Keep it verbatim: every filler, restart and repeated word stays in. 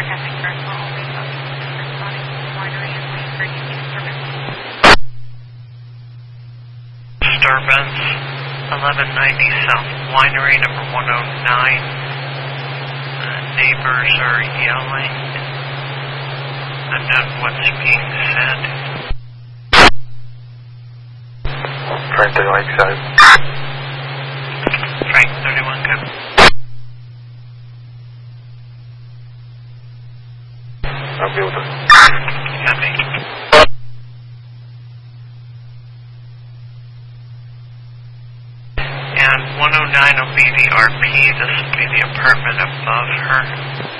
sarcastic correct for only responding to the winery and waiting for any disturbance. Disturbance, eleven ninety South Winery, number one oh nine. Uh, neighbors are yelling. I'm not what's being said. Frank thirty-one, excited. Frank thirty-one, good. I'll be with us. Copy. And one oh nine will be the R P. This will be the apartment above her.